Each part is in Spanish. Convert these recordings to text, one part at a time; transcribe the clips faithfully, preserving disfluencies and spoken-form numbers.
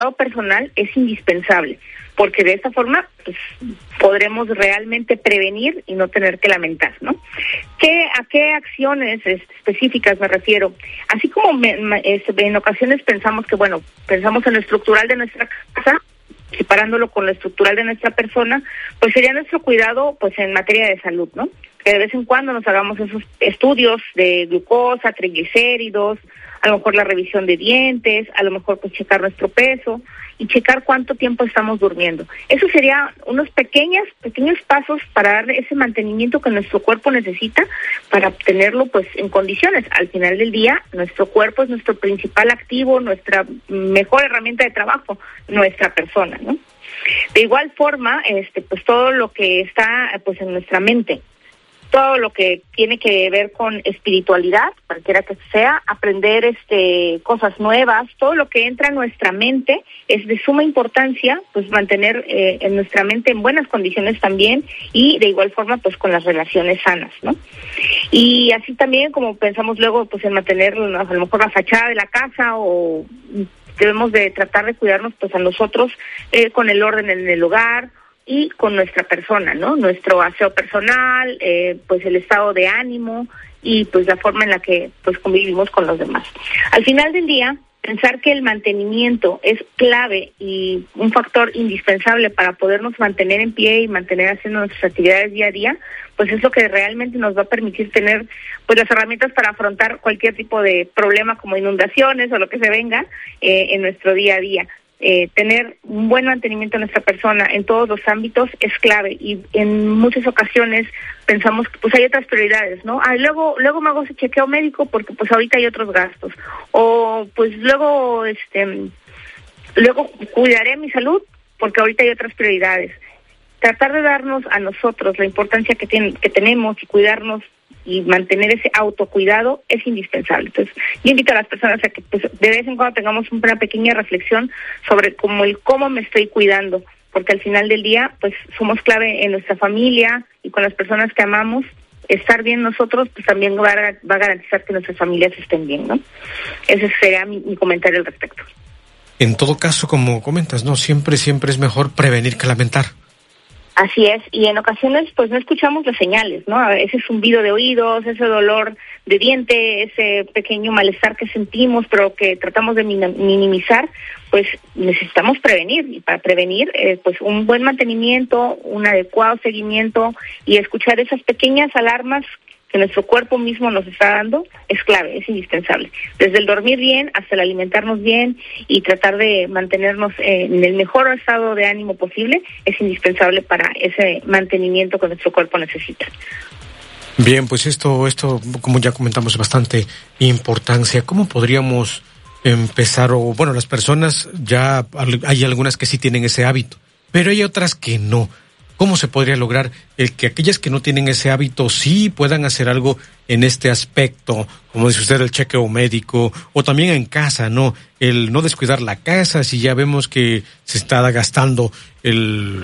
personal es indispensable, porque de esta forma pues, podremos realmente prevenir y no tener que lamentar, ¿no? ¿Qué, ¿A qué acciones específicas me refiero? Así como me, me, en ocasiones pensamos que, bueno, pensamos en lo estructural de nuestra casa, separándolo con lo estructural de nuestra persona, pues sería nuestro cuidado pues en materia de salud, ¿no? Que de vez en cuando nos hagamos esos estudios de glucosa, triglicéridos, a lo mejor la revisión de dientes, a lo mejor pues checar nuestro peso y checar cuánto tiempo estamos durmiendo. Eso sería unos pequeños, pequeños pasos para darle ese mantenimiento que nuestro cuerpo necesita para tenerlo pues en condiciones. Al final del día, nuestro cuerpo es nuestro principal activo, nuestra mejor herramienta de trabajo, nuestra persona, ¿no? De igual forma, este, pues todo lo que está pues en nuestra mente, todo lo que tiene que ver con espiritualidad, cualquiera que sea, aprender este cosas nuevas, todo lo que entra en nuestra mente es de suma importancia, pues mantener eh, en nuestra mente en buenas condiciones también y de igual forma pues con las relaciones sanas, ¿no? Y así también como pensamos luego pues en mantener a lo mejor la fachada de la casa o debemos de tratar de cuidarnos pues a nosotros eh, con el orden en el hogar, y con nuestra persona, ¿no? Nuestro aseo personal, eh, pues el estado de ánimo y pues la forma en la que pues convivimos con los demás. Al final del día, pensar que el mantenimiento es clave y un factor indispensable para podernos mantener en pie y mantener haciendo nuestras actividades día a día, pues es lo que realmente nos va a permitir tener pues las herramientas para afrontar cualquier tipo de problema como inundaciones o lo que se venga eh, en nuestro día a día. Eh, tener un buen mantenimiento de nuestra persona en todos los ámbitos es clave y en muchas ocasiones pensamos que pues hay otras prioridades, ¿no? Ah, luego luego me hago ese chequeo médico porque pues ahorita hay otros gastos o pues luego este luego cuidaré mi salud porque ahorita hay otras prioridades. Tratar de darnos a nosotros la importancia que tiene, que tenemos y cuidarnos y mantener ese autocuidado es indispensable. Entonces, yo invito a las personas a que pues, de vez en cuando tengamos una pequeña reflexión sobre cómo el cómo me estoy cuidando, porque al final del día, pues somos clave en nuestra familia y con las personas que amamos. Estar bien nosotros, pues también va a, va a garantizar que nuestras familias estén bien, ¿no? Ese sería mi, mi comentario al respecto. En todo caso, como comentas, no siempre, siempre es mejor prevenir que lamentar. Así es, y en ocasiones pues no escuchamos las señales, ¿no? Ese zumbido de oídos, ese dolor de diente, ese pequeño malestar que sentimos pero que tratamos de minimizar, pues necesitamos prevenir, y para prevenir eh, pues un buen mantenimiento, un adecuado seguimiento y escuchar esas pequeñas alarmas que nuestro cuerpo mismo nos está dando es clave, es indispensable. Desde el dormir bien hasta el alimentarnos bien y tratar de mantenernos en el mejor estado de ánimo posible es indispensable para ese mantenimiento que nuestro cuerpo necesita. Bien, pues esto, esto como ya comentamos, es bastante importancia. ¿Cómo podríamos empezar? O bueno, las personas ya hay algunas que sí tienen ese hábito, pero hay otras que no. ¿Cómo se podría lograr el que aquellas que no tienen ese hábito sí puedan hacer algo en este aspecto, como dice usted, el chequeo médico, o también en casa, ¿no? El no descuidar la casa, si ya vemos que se está gastando el,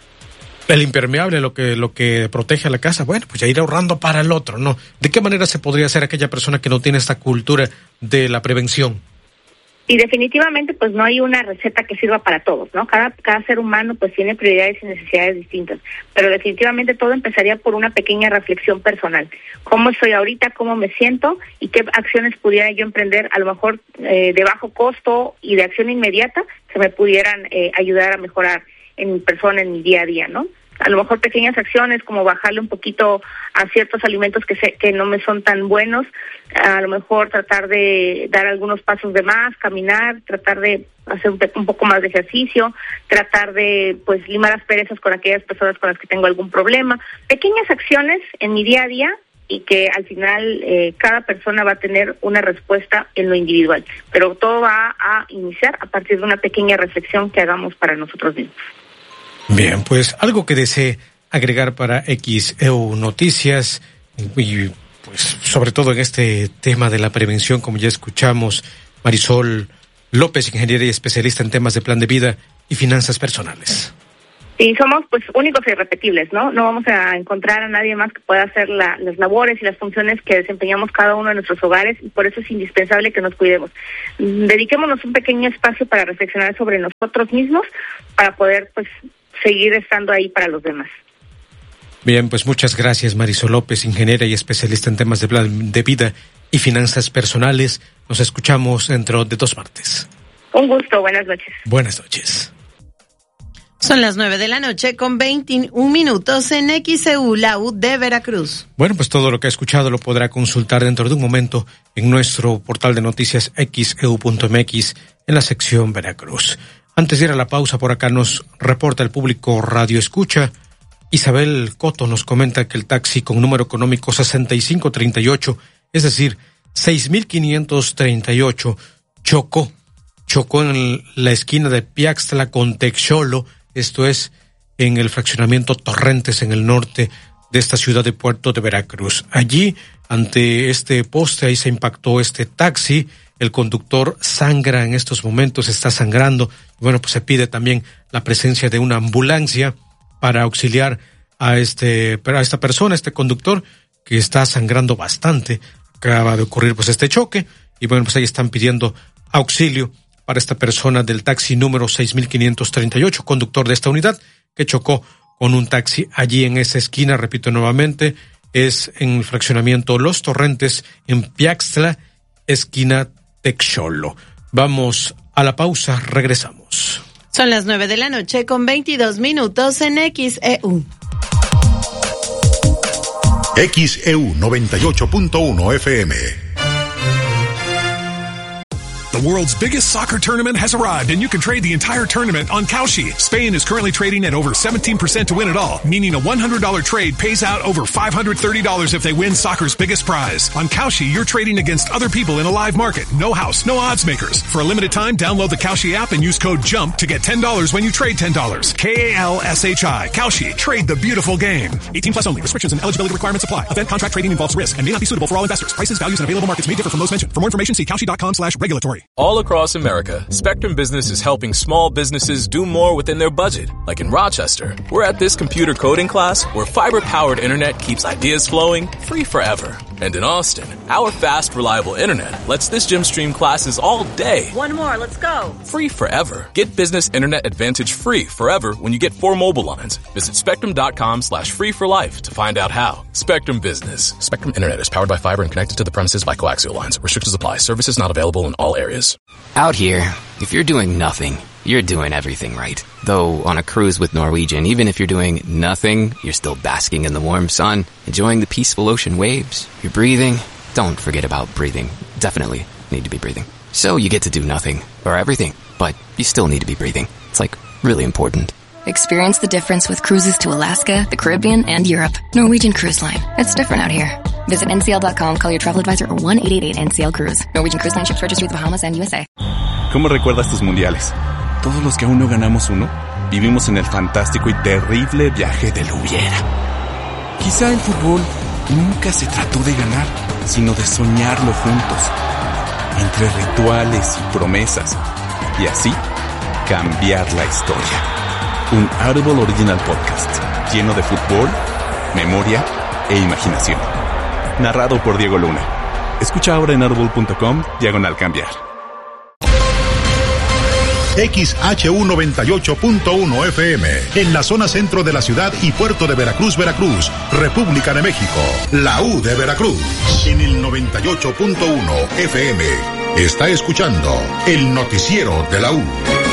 el impermeable, lo que, lo que protege a la casa, bueno, pues ya ir ahorrando para el otro, ¿no? ¿De qué manera se podría hacer aquella persona que no tiene esta cultura de la prevención? Y definitivamente pues no hay una receta que sirva para todos, ¿no? Cada, cada ser humano pues tiene prioridades y necesidades distintas, pero definitivamente todo empezaría por una pequeña reflexión personal. ¿Cómo estoy ahorita? ¿Cómo me siento? ¿Y qué acciones pudiera yo emprender a lo mejor eh, de bajo costo y de acción inmediata que me pudieran eh, ayudar a mejorar en mi persona, en mi día a día, ¿no? A lo mejor pequeñas acciones como bajarle un poquito a ciertos alimentos que sé que no me son tan buenos, a lo mejor tratar de dar algunos pasos de más, caminar, tratar de hacer un, un poco más de ejercicio, tratar de pues limar asperezas con aquellas personas con las que tengo algún problema. Pequeñas acciones en mi día a día y que al final eh, cada persona va a tener una respuesta en lo individual, pero todo va a iniciar a partir de una pequeña reflexión que hagamos para nosotros mismos. Bien, pues algo que desee agregar para X E U Noticias y pues sobre todo en este tema de la prevención, como ya escuchamos, Marisol López, ingeniera y especialista en temas de plan de vida y finanzas personales. Y somos pues únicos e irrepetibles, ¿no? No vamos a encontrar a nadie más que pueda hacer la, las labores y las funciones que desempeñamos cada uno de nuestros hogares, y por eso es indispensable que nos cuidemos. Dediquémonos un pequeño espacio para reflexionar sobre nosotros mismos, para poder pues seguir estando ahí para los demás. Bien, pues muchas gracias, Marisol López, ingeniera y especialista en temas de, de vida y finanzas personales. Nos escuchamos dentro de dos martes. Un gusto, buenas noches. Buenas noches. Son las nueve de la noche con veintiún minutos en X E U, la U de Veracruz. Bueno, pues todo lo que ha escuchado lo podrá consultar dentro de un momento en nuestro portal de noticias x e u punto m x en la sección Veracruz. Antes de ir a la pausa, por acá nos reporta el público Radio Escucha. Isabel Coto nos comenta que el taxi con número económico sesenta y cinco treinta y ocho, es decir, seis mil quinientos treinta y ocho, chocó. Chocó en la esquina de Piaxtla con Texolo. Esto es en el fraccionamiento Torrentes, en el norte de esta ciudad de Puerto de Veracruz. Allí, ante este poste, ahí se impactó este taxi. El conductor sangra en estos momentos, está sangrando. Bueno, pues se pide también la presencia de una ambulancia para auxiliar a este, a esta persona, este conductor, que está sangrando bastante. Acaba de ocurrir pues este choque, y bueno, pues ahí están pidiendo auxilio para esta persona del taxi número seis mil quinientos treinta y ocho, conductor de esta unidad, que chocó con un taxi allí en esa esquina. Repito nuevamente, es en el fraccionamiento Los Torrentes, en Piaxtla, esquina Texolo. Vamos a la pausa, regresamos. Son las nueve de la noche con veintidós minutos en X E U. X E U noventa y ocho punto uno F M. The world's biggest soccer tournament has arrived, and you can trade the entire tournament on Kalshi. Spain is currently trading at over seventeen percent to win it all, meaning a one hundred dollars trade pays out over five hundred thirty dollars if they win soccer's biggest prize. On Kalshi, you're trading against other people in a live market. No house, no odds makers. For a limited time, download the Kalshi app and use code JUMP to get ten dollars when you trade ten dollars. K A L S H I. Kalshi. Trade the beautiful game. eighteen plus only. Restrictions and eligibility requirements apply. Event contract trading involves risk and may not be suitable for all investors. Prices, values, and available markets may differ from those mentioned. For more information, see kalshi.com slash regulatory. All across America, Spectrum Business is helping small businesses do more within their budget. Like in Rochester, we're at this computer coding class where fiber-powered internet keeps ideas flowing free forever. And in Austin, our fast, reliable internet lets this gym stream classes all day. One more, let's go. Free forever. Get business internet advantage free forever when you get four mobile lines. Visit spectrum.com slash free for life to find out how. Spectrum Business. Spectrum Internet is powered by fiber and connected to the premises by coaxial lines. Restrictions apply. Services not available in all areas. Out here, if you're doing nothing, you're doing everything right. Though on a cruise with Norwegian, even if you're doing nothing, you're still basking in the warm sun, enjoying the peaceful ocean waves. You're breathing. Don't forget about breathing. Definitely need to be breathing. So you get to do nothing, or everything, but you still need to be breathing. It's like really important. Experience the difference with cruises to Alaska, the Caribbean, and Europe. Norwegian Cruise Line. It's different out here. Visit N C L dot com, call your travel advisor, or one eight eight eight N C L Cruise. Norwegian Cruise Line ships registry the Bahamas and U S A. ¿Cómo recuerdas tus mundiales? Todos los que aún no ganamos uno, vivimos en el fantástico y terrible viaje del hubiera. Quizá el fútbol nunca se trató de ganar, sino de soñarlo juntos, entre rituales y promesas, y así cambiar la historia. Un Audible Original Podcast, lleno de fútbol, memoria e imaginación. Narrado por Diego Luna. Escucha ahora en audible.com, diagonal cambiar. X H U noventa y ocho punto uno F M, en la zona centro de la ciudad y puerto de Veracruz, Veracruz, República de México, la U de Veracruz. En el noventa y ocho punto uno F M, está escuchando el noticiero de la U.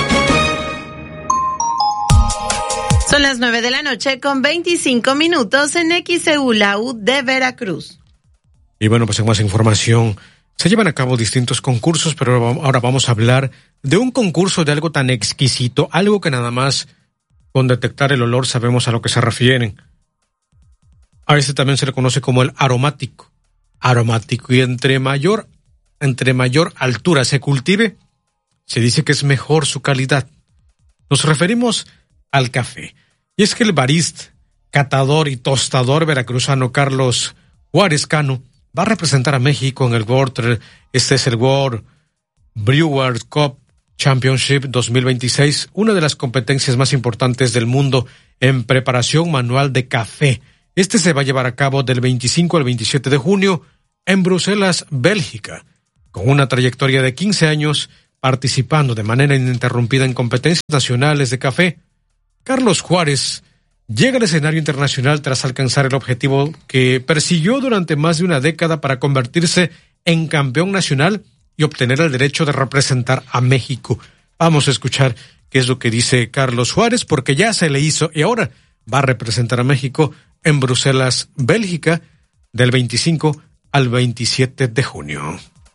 Son las nueve de la noche con veinticinco minutos en X E U, la U de Veracruz. Y bueno, pues en más información, se llevan a cabo distintos concursos, pero ahora vamos a hablar de un concurso de algo tan exquisito, algo que nada más con detectar el olor sabemos a lo que se refieren. A este también se le conoce como el aromático. Aromático. Y entre mayor, entre mayor altura se cultive, se dice que es mejor su calidad. Nos referimos al café. Y es que el barista, catador y tostador veracruzano Carlos Juárez Cano va a representar a México en el World, este es el World Brewers Cup Championship dos mil veintiséis, una de las competencias más importantes del mundo en preparación manual de café. Este se va a llevar a cabo del veinticinco al veintisiete de junio en Bruselas, Bélgica, con una trayectoria de quince años participando de manera ininterrumpida en competencias nacionales de café. Carlos Juárez llega al escenario internacional tras alcanzar el objetivo que persiguió durante más de una década para convertirse en campeón nacional y obtener el derecho de representar a México. Vamos a escuchar qué es lo que dice Carlos Juárez, porque ya se le hizo y ahora va a representar a México en Bruselas, Bélgica, del veinticinco al veintisiete de junio.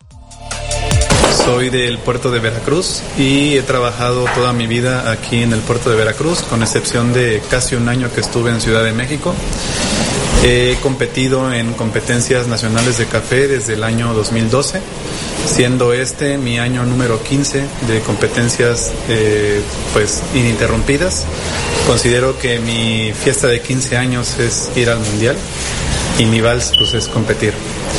Soy del puerto de Veracruz y he trabajado toda mi vida aquí en el puerto de Veracruz, con excepción de casi un año que estuve en Ciudad de México. He competido en competencias nacionales de café desde el año dos mil doce, siendo este mi año número quince de competencias eh, pues ininterrumpidas. Considero que mi fiesta de quince años es ir al mundial y mi vals pues es competir.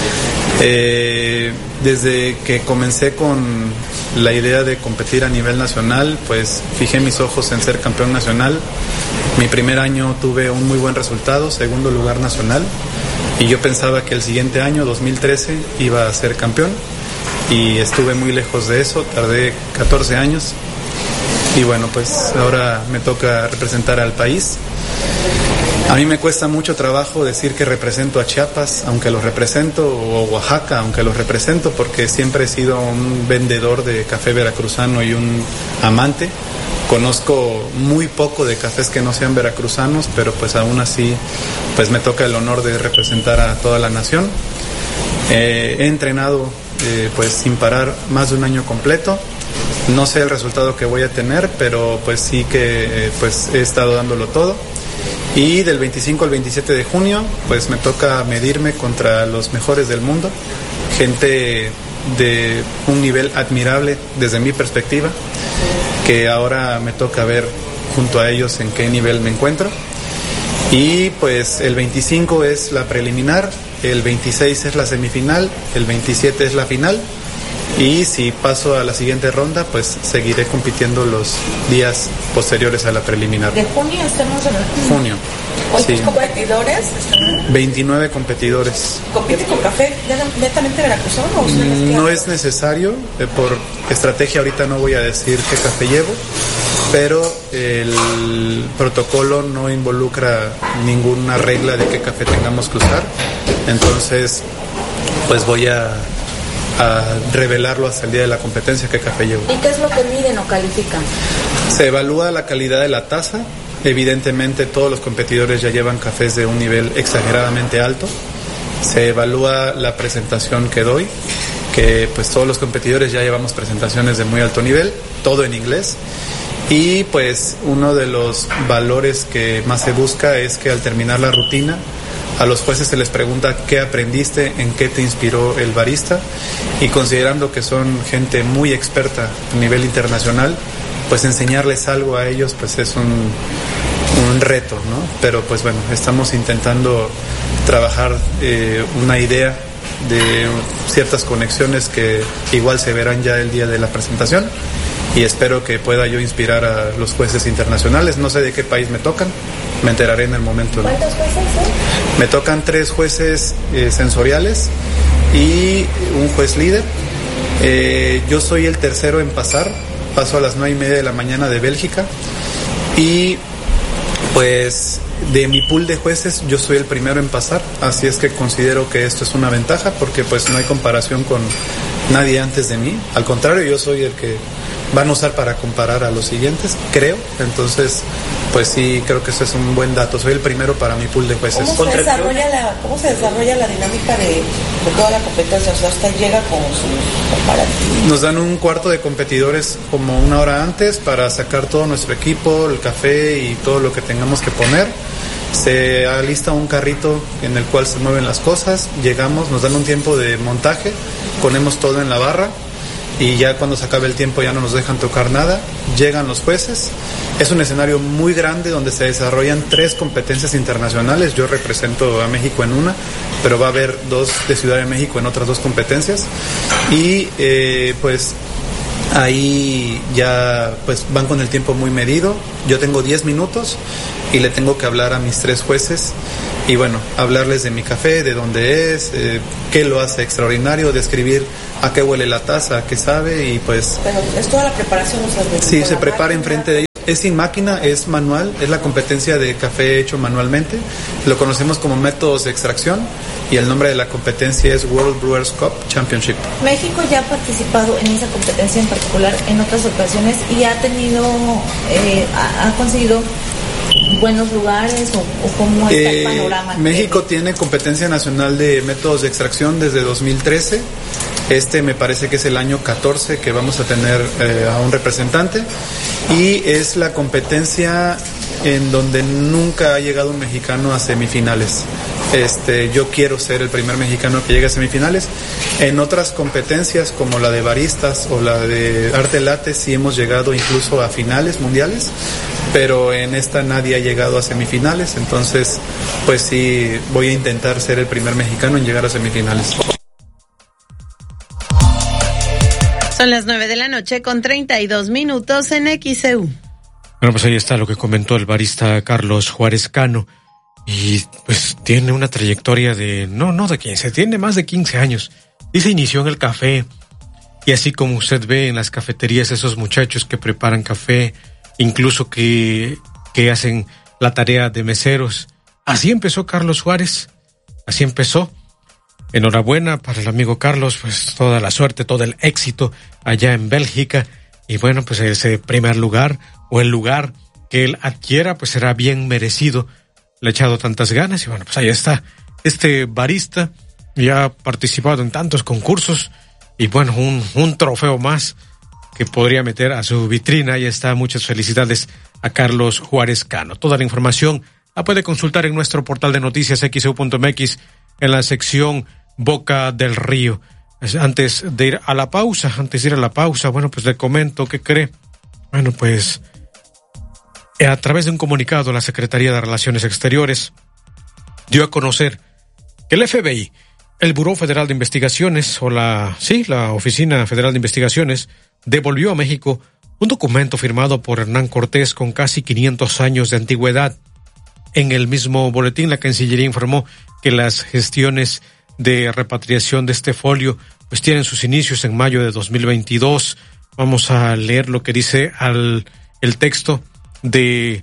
Eh, desde que comencé con la idea de competir a nivel nacional, pues fijé mis ojos en ser campeón nacional. Mi primer año tuve un muy buen resultado, segundo lugar nacional, y yo pensaba que el siguiente año, dos mil trece, iba a ser campeón, y estuve muy lejos de eso, tardé catorce años, y bueno, pues ahora me toca representar al país. A mí me cuesta mucho trabajo decir que represento a Chiapas, aunque los represento, o Oaxaca, aunque los represento, porque siempre he sido un vendedor de café veracruzano y un amante. Conozco muy poco de cafés que no sean veracruzanos, pero pues aún así pues me toca el honor de representar a toda la nación. Eh, he entrenado eh, pues sin parar más de un año completo. No sé el resultado que voy a tener, pero pues sí que eh, pues he estado dándolo todo. Y del veinticinco al veintisiete de junio, pues me toca medirme contra los mejores del mundo, gente de un nivel admirable desde mi perspectiva, que ahora me toca ver junto a ellos en qué nivel me encuentro. Y pues el veinticinco es la preliminar, el veintiséis es la semifinal, el veintisiete es la final. Y si paso a la siguiente ronda, pues seguiré compitiendo los días posteriores a la preliminar. ¿De junio estamos en el... Junio. ¿Cuántos sí. competidores? veintinueve competidores. ¿Compite con café netamente veracruzano o usted mezcla? No es necesario, eh, por estrategia ahorita no voy a decir qué café llevo, pero el protocolo no involucra ninguna regla de qué café tengamos que usar. Entonces, pues voy a... a revelarlo hasta el día de la competencia qué café llevo. ¿Y qué es lo que miden o califican? Se evalúa la calidad de la taza. Evidentemente todos los competidores ya llevan cafés de un nivel exageradamente alto. Se evalúa la presentación que doy, que pues todos los competidores ya llevamos presentaciones de muy alto nivel, todo en inglés. Y pues uno de los valores que más se busca es que al terminar la rutina, a los jueces se les pregunta qué aprendiste, en qué te inspiró el barista, y considerando que son gente muy experta a nivel internacional, pues enseñarles algo a ellos pues es un, un reto, ¿no? Pero pues bueno, estamos intentando trabajar eh, una idea de ciertas conexiones que igual se verán ya el día de la presentación, y espero que pueda yo inspirar a los jueces internacionales. No sé de qué país me tocan, me enteraré en el momento. ¿Cuántos jueces son? Me tocan tres jueces eh, sensoriales y un juez líder. Eh, yo soy el tercero en pasar, paso a las nueve y media de la mañana de Bélgica, y pues de mi pool de jueces yo soy el primero en pasar, así es que considero que esto es una ventaja porque pues no hay comparación con nadie antes de mí. Al contrario, yo soy el que van a usar para comparar a los siguientes, creo. Entonces, pues sí, creo que eso es un buen dato. Soy el primero para mi pool de jueces. ¿Cómo se desarrolla la, cómo se desarrolla la dinámica de, de toda la competencia? O sea, usted llega con sus comparativos. Nos dan un cuarto de competidores como una hora antes para sacar todo nuestro equipo, el café y todo lo que tengamos que poner. Se alista un carrito en el cual se mueven las cosas. Llegamos, nos dan un tiempo de montaje, ponemos todo en la barra, y ya cuando se acabe el tiempo ya no nos dejan tocar nada. Llegan los jueces. Es un escenario muy grande donde se desarrollan tres competencias internacionales. Yo represento a México en una, pero va a haber dos de Ciudad de México en otras dos competencias. Y eh, pues Ahí ya pues van con el tiempo muy medido. Yo tengo diez minutos y le tengo que hablar a mis tres jueces y bueno, hablarles de mi café, de dónde es, eh, qué lo hace extraordinario, describir a qué huele la taza, a qué sabe y pues... Pero es toda la preparación, o sea, de sí, se prepara enfrente de ellos. Es sin máquina, es manual, es la competencia de café hecho manualmente. Lo conocemos como métodos de extracción y el nombre de la competencia es World Brewers Cup Championship. México ya ha participado en esa competencia en particular en otras ocasiones y ha tenido, eh, ha, ha conseguido buenos lugares o, o cómo está eh, el panorama. México tiene competencia nacional de métodos de extracción desde dos mil trece. Este me parece que es el año catorce que vamos a tener eh, a un representante y es la competencia en donde nunca ha llegado un mexicano a semifinales. Este, yo quiero ser el primer mexicano que llegue a semifinales. En otras competencias como la de baristas o la de arte latte sí hemos llegado incluso a finales mundiales, pero en esta nadie ha llegado a semifinales, entonces pues sí voy a intentar ser el primer mexicano en llegar a semifinales. Son las nueve de la noche con treinta y dos minutos en X E U. Bueno, pues ahí está lo que comentó el barista Carlos Juárez Cano. Y pues tiene una trayectoria de, no, no de quince, tiene más de quince años. Y se inició en el café. Y así como usted ve en las cafeterías esos muchachos que preparan café, incluso que, que hacen la tarea de meseros. Así empezó Carlos Juárez. Así empezó. Enhorabuena para el amigo Carlos, pues toda la suerte, todo el éxito allá en Bélgica. Y bueno, pues ese primer lugar o el lugar que él adquiera, pues será bien merecido. Le ha echado tantas ganas y bueno, pues ahí está. Este barista ya ha participado en tantos concursos y bueno, un, un trofeo más que podría meter a su vitrina. Ahí está, muchas felicidades a Carlos Juárez Cano. Toda la información la puede consultar en nuestro portal de noticias x e u punto m x en la sección Boca del Río. Antes de ir a la pausa, antes de ir a la pausa, bueno, pues le comento, ¿qué cree? Bueno, pues a través de un comunicado, la Secretaría de Relaciones Exteriores dio a conocer que el F B I, el Buró Federal de Investigaciones, o la, sí, la Oficina Federal de Investigaciones, devolvió a México un documento firmado por Hernán Cortés con casi quinientos años de antigüedad. En el mismo boletín, la Cancillería informó que las gestiones de repatriación de este folio pues tienen sus inicios en mayo de dos mil veintidós. Vamos a leer lo que dice al, el texto de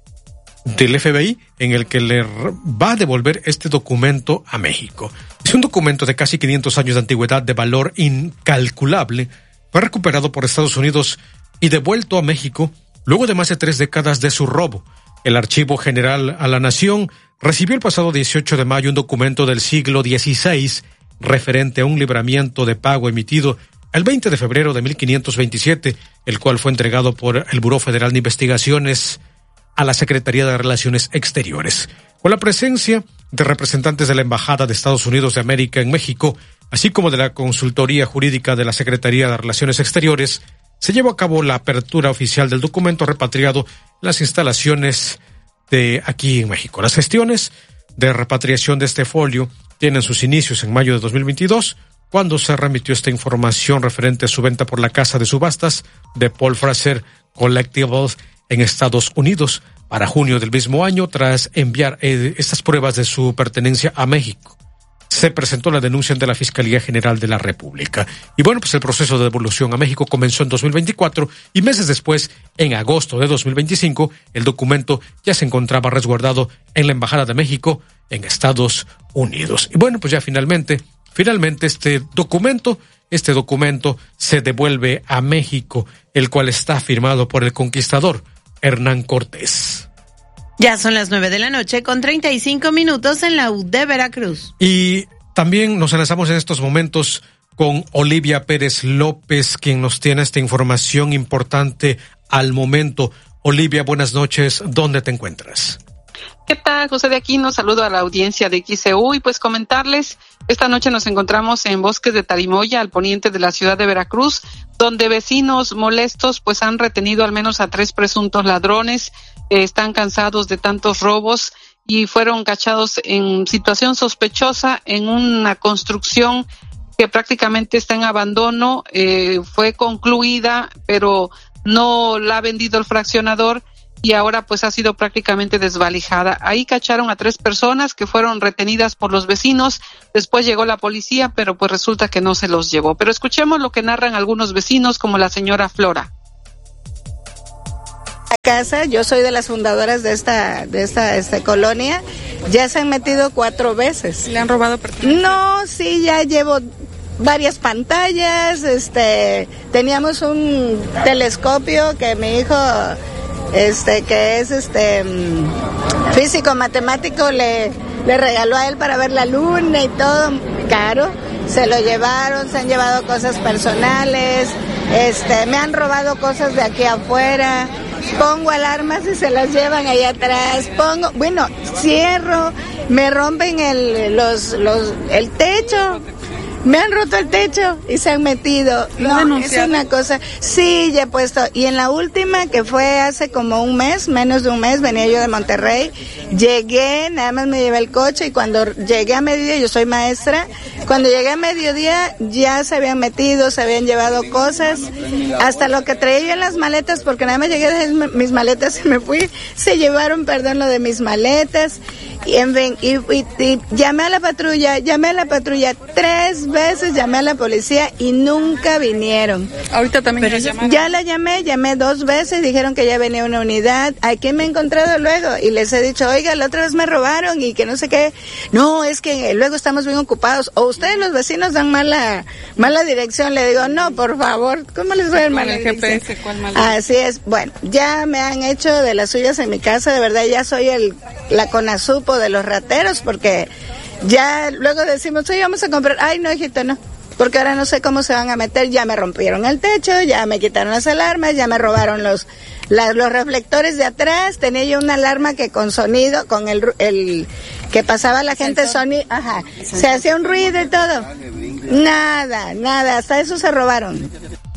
del F B I en el que le va a devolver este documento a México. Es un documento de casi quinientos años de antigüedad de valor incalculable. Fue recuperado por Estados Unidos y devuelto a México luego de más de tres décadas de su robo. El Archivo General a la Nación recibió el pasado dieciocho de mayo un documento del siglo dieciséis referente a un libramiento de pago emitido el veinte de febrero de mil quinientos veintisiete, el cual fue entregado por el Buró Federal de Investigaciones a la Secretaría de Relaciones Exteriores. Con la presencia de representantes de la Embajada de Estados Unidos de América en México, así como de la Consultoría Jurídica de la Secretaría de Relaciones Exteriores, se llevó a cabo la apertura oficial del documento repatriado en las instalaciones de aquí en México. Las gestiones de repatriación de este folio tienen sus inicios en mayo de dos mil veintidós, cuando se remitió esta información referente a su venta por la casa de subastas de Paul Fraser Collectibles en Estados Unidos para junio del mismo año, tras enviar eh, estas pruebas de su pertenencia a México. Se presentó la denuncia ante la Fiscalía General de la República. Y bueno, pues el proceso de devolución a México comenzó en dos mil veinticuatro y meses después, en agosto de dos mil veinticinco, el documento ya se encontraba resguardado en la Embajada de México en Estados Unidos. Y bueno, pues ya finalmente, finalmente este documento, este documento se devuelve a México, el cual está firmado por el conquistador Hernán Cortés. Ya son las nueve de la noche con treinta y cinco minutos en la U de Veracruz. Y también nos enlazamos en estos momentos con Olivia Pérez López, quien nos tiene esta información importante al momento. Olivia, buenas noches. ¿Dónde te encuentras? ¿Qué tal, José de Aquino? Saludo a la audiencia de X E U y pues comentarles, esta noche nos encontramos en Bosques de Tarimoya, al poniente de la ciudad de Veracruz, donde vecinos molestos pues han retenido al menos a tres presuntos ladrones, eh, están cansados de tantos robos y fueron cachados en situación sospechosa en una construcción que prácticamente está en abandono, eh, fue concluida, pero no la ha vendido el fraccionador y ahora pues ha sido prácticamente desvalijada. Ahí cacharon a tres personas que fueron retenidas por los vecinos, después llegó la policía, pero pues resulta que no se los llevó. Pero escuchemos lo que narran algunos vecinos, como la señora Flora. Casa, yo soy de las fundadoras de esta de esta, esta colonia, ya se han metido cuatro veces. ¿Le han robado pertenencias? No, sí, ya llevo varias pantallas, este, teníamos un telescopio que mi hijo, este, que es este físico matemático, le, le regaló a él para ver la luna y todo, caro. Se lo llevaron, se han llevado cosas personales, este, me han robado cosas de aquí afuera. Pongo alarmas y se las llevan ahí atrás. Pongo, bueno, cierro, me rompen el, los, los, el techo. Me han roto el techo y se han metido. No, es una cosa. Sí, ya he puesto. Y en la última, que fue hace como un mes, menos de un mes, venía yo de Monterrey. Llegué, nada más me llevé el coche y cuando llegué a mediodía, yo soy maestra, cuando llegué a mediodía ya se habían metido, se habían llevado cosas, hasta lo que traía yo en las maletas, porque nada más llegué, dejé mis maletas y me fui, se llevaron, perdón, lo de mis maletas. Y, en fin, y, y, y llamé a la patrulla, llamé a la patrulla tres veces, llamé a la policía y nunca vinieron. Ahorita también la llamaron. Ya la llamé, llamé dos veces, dijeron que ya venía una unidad. Aquí me he encontrado luego y les he dicho, oiga, la otra vez me robaron y que no sé qué. No, es que luego estamos bien ocupados. O ustedes los vecinos dan mala mala dirección. Le digo, no, por favor, ¿cómo les doy el mala el dirección? G P S, ¿cuál mala? Así es. Bueno, ya me han hecho de las suyas en mi casa, de verdad, ya soy el la CONASUPO de los rateros, porque ya luego decimos, oye, vamos a comprar, ay, no, hijito, no, porque ahora no sé cómo se van a meter, ya me rompieron el techo, ya me quitaron las alarmas, ya me robaron los la, los reflectores de atrás, tenía yo una alarma que con sonido, con el, el que pasaba la gente sonido, ajá, se hacía un ruido y todo, nada, nada, hasta eso se robaron.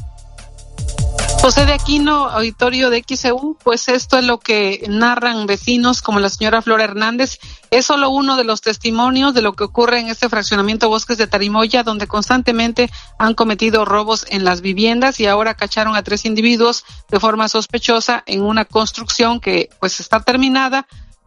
José de Aquino, auditorio de X E U, pues esto es lo que narran vecinos como la señora Flora Hernández. Es solo uno de los testimonios de lo que ocurre en este fraccionamiento Bosques de Tarimoya, donde constantemente han cometido robos en las viviendas y ahora cacharon a tres individuos de forma sospechosa en una construcción que pues está terminada.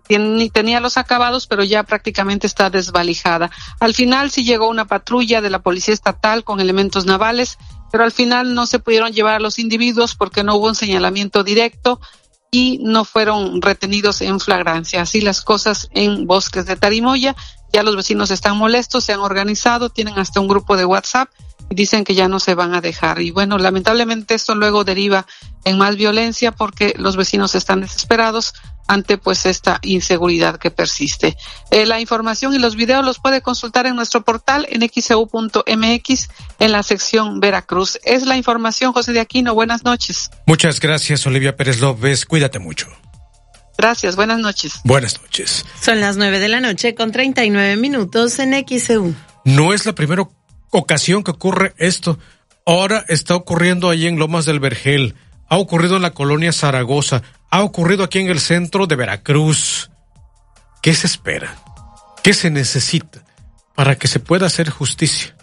Tenía los acabados, pero ya prácticamente está desvalijada. Al final sí llegó una patrulla de la Policía Estatal con elementos navales, pero al final no se pudieron llevar a los individuos porque no hubo un señalamiento directo y no fueron retenidos en flagrancia. Así las cosas en Bosques de Tarimoya. Ya los vecinos están molestos, se han organizado, tienen hasta un grupo de WhatsApp y dicen que ya no se van a dejar. Y bueno, lamentablemente esto luego deriva en más violencia porque los vecinos están desesperados ante pues esta inseguridad que persiste. Eh, la información y los videos los puede consultar en nuestro portal en x e u punto m x en la sección Veracruz. Es la información, José de Aquino. Buenas noches. Muchas gracias, Olivia Pérez López. Cuídate mucho. Gracias, buenas noches. Buenas noches. Son las nueve de la noche con treinta y nueve minutos en X E U. No es la primera ocasión que ocurre esto. Ahora está ocurriendo ahí en Lomas del Vergel. Ha ocurrido en la colonia Zaragoza. Ha ocurrido aquí en el centro de Veracruz. ¿Qué se espera? ¿Qué se necesita para que se pueda hacer justicia?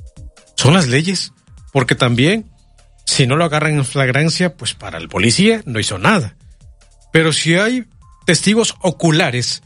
¿Son las leyes? Porque también, si no lo agarran en flagrancia, pues para el policía no hizo nada. Pero si hay testigos oculares,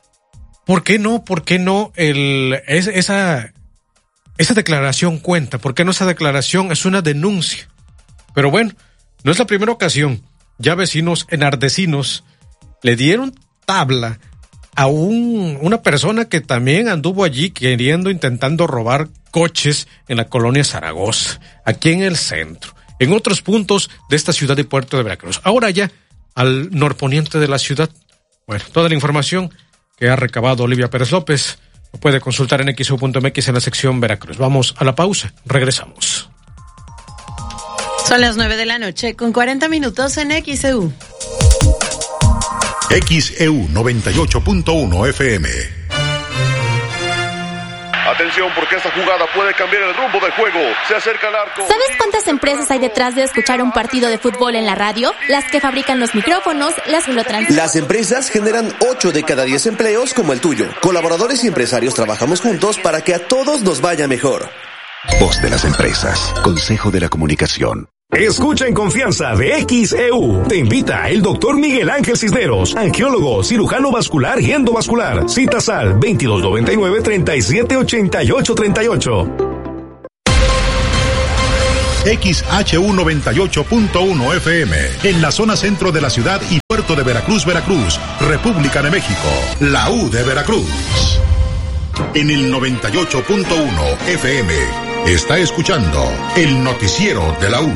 ¿por qué no? ¿Por qué no el, es, esa, esa declaración cuenta? ¿Por qué no esa declaración es una denuncia? Pero bueno, no es la primera ocasión. Ya vecinos enardecinos le dieron tabla a un, una persona que también anduvo allí queriendo, intentando robar coches en la colonia Zaragoza, aquí en el centro, en otros puntos de esta ciudad y puerto de Veracruz. Ahora ya al norponiente de la ciudad. Bueno, toda la información que ha recabado Olivia Pérez López lo puede consultar en x e u punto m x en la sección Veracruz. Vamos a la pausa, regresamos. Son las nueve de la noche con cuarenta minutos en X E U. X E U noventa y ocho punto uno F M. Atención, porque esta jugada puede cambiar el rumbo del juego. Se acerca al arco. ¿Sabes cuántas empresas hay detrás de escuchar un partido de fútbol en la radio? Las que fabrican los micrófonos, las que lo transmiten. Las empresas generan ocho de cada diez empleos como el tuyo. Colaboradores y empresarios trabajamos juntos para que a todos nos vaya mejor. Voz de las empresas. Consejo de la Comunicación. Escucha en confianza de X E U. Te invita el doctor Miguel Ángel Cisneros, angiólogo, cirujano vascular y endovascular. Citas al veintidós noventa y nueve, treinta y siete, ochenta y ocho, treinta y ocho. X H U noventa y ocho punto uno F M, en la zona centro de la ciudad y puerto de Veracruz, Veracruz, República de México. La U de Veracruz. En el noventa y ocho punto uno F M, está escuchando el noticiero de la U.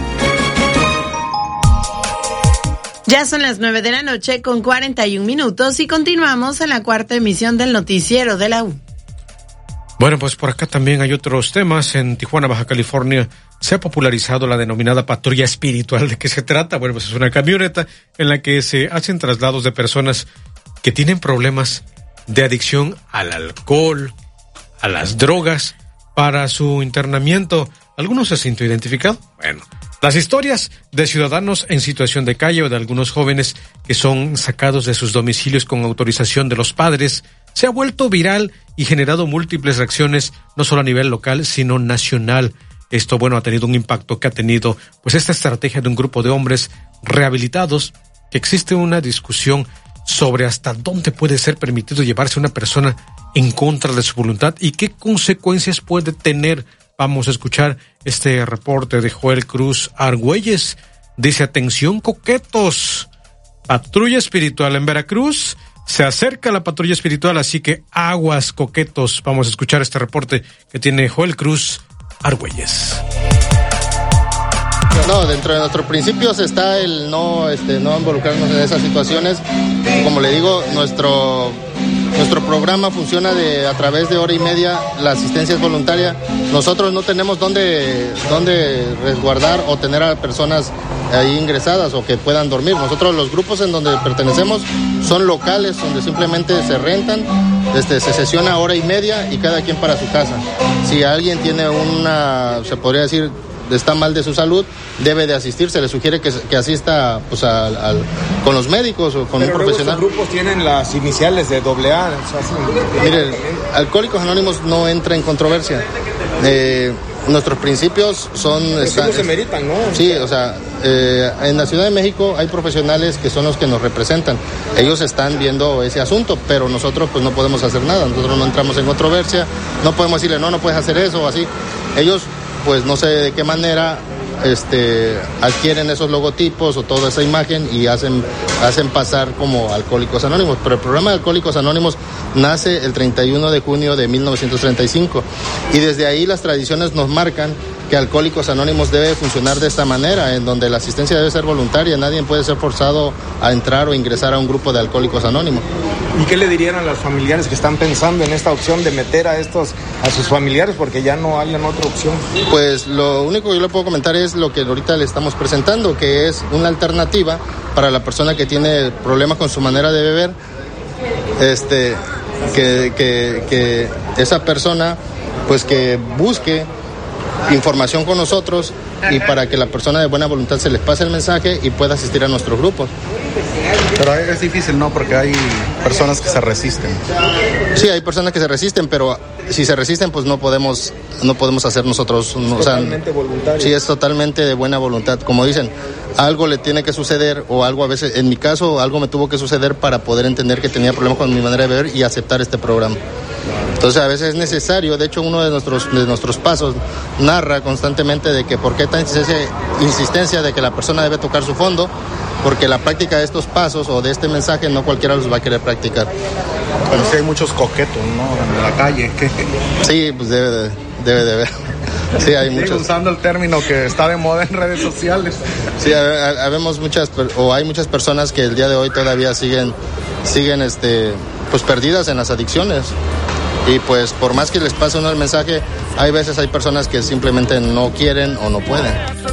Ya son las nueve de la noche con cuarenta y un minutos y continuamos en la cuarta emisión del noticiero de la U. Bueno, pues por acá también hay otros temas. En Tijuana, Baja California, se ha popularizado la denominada patrulla espiritual. ¿De qué se trata? Bueno, pues es una camioneta en la que se hacen traslados de personas que tienen problemas de adicción al alcohol, a las drogas, para su internamiento. ¿Alguno se sintió identificado? Bueno, las historias de ciudadanos en situación de calle o de algunos jóvenes que son sacados de sus domicilios con autorización de los padres se ha vuelto viral y generado múltiples reacciones, no solo a nivel local, sino nacional. Esto, bueno, ha tenido un impacto que ha tenido, pues, esta estrategia de un grupo de hombres rehabilitados, que existe una discusión sobre hasta dónde puede ser permitido llevarse a una persona en contra de su voluntad y qué consecuencias puede tener. Vamos a escuchar este reporte de Joel Cruz Argüelles. Dice: atención, coquetos, patrulla espiritual en Veracruz. Se acerca la patrulla espiritual, así que aguas, coquetos. Vamos a escuchar este reporte que tiene Joel Cruz Argüelles. No, dentro de nuestros principios está el no, este, no involucrarnos en esas situaciones. Como le digo, nuestro nuestro programa funciona de a través de hora y media. La asistencia es voluntaria. Nosotros no tenemos dónde, dónde resguardar o tener a personas ahí ingresadas o que puedan dormir. Nosotros, los grupos en donde pertenecemos son locales, donde simplemente se rentan, este, se sesiona hora y media y cada quien para su casa. Si alguien tiene una, se podría decir, está mal de su salud, debe de asistir. Se le sugiere que, que asista, pues, al, al, con los médicos o con Pero un profesional. Los grupos tienen las iniciales de doble A. O sea, sí. Mire, Alcohólicos Anónimos no entra en controversia. Eh, nuestros principios son... Está, se meritan, ¿no? Sí, o sea, eh, en la Ciudad de México hay profesionales que son los que nos representan. Ellos están viendo ese asunto, pero nosotros pues no podemos hacer nada. Nosotros no entramos en controversia, no podemos decirle, no, no puedes hacer eso o así. Ellos, pues no sé de qué manera este, adquieren esos logotipos o toda esa imagen y hacen, hacen pasar como Alcohólicos Anónimos. Pero el programa de Alcohólicos Anónimos nace el treinta y uno de junio de mil novecientos treinta y cinco y desde ahí las tradiciones nos marcan que Alcohólicos Anónimos debe funcionar de esta manera, en donde la asistencia debe ser voluntaria, nadie puede ser forzado a entrar o ingresar a un grupo de Alcohólicos Anónimos. ¿Y qué le dirían a los familiares que están pensando en esta opción de meter a estos, a sus familiares, porque ya no hayan otra opción? Pues lo único que yo le puedo comentar es lo que ahorita le estamos presentando, que es una alternativa para la persona que tiene problemas con su manera de beber, este, que, que, que esa persona, pues que busque información con nosotros y para que la persona de buena voluntad se les pase el mensaje y pueda asistir a nuestros grupos. Pero es difícil, ¿no? Porque hay personas que se resisten. Sí, hay personas que se resisten, pero si se resisten, pues no podemos, no podemos hacer nosotros. Es o totalmente sea, voluntario. Sí, es totalmente de buena voluntad. Como dicen, algo le tiene que suceder o algo a veces, en mi caso, algo me tuvo que suceder para poder entender que tenía problemas con mi manera de beber y aceptar este programa. Entonces a veces es necesario, de hecho uno de nuestros, de nuestros pasos narra constantemente de que por qué tan insistencia, insistencia de que la persona debe tocar su fondo, porque la práctica de estos pasos o de este mensaje no cualquiera los va a querer practicar. Pero sí hay muchos coquetos, ¿no? En la calle. ¿Qué? Sí, pues debe de, debe de haber. Sí, hay Sigue muchos. usando el término que está de moda en redes sociales. Sí, habemos muchas, o hay muchas personas que el día de hoy todavía siguen, siguen, este, pues perdidas en las adicciones. Y pues por más que les pase uno el mensaje, hay veces hay personas que simplemente no quieren o no pueden.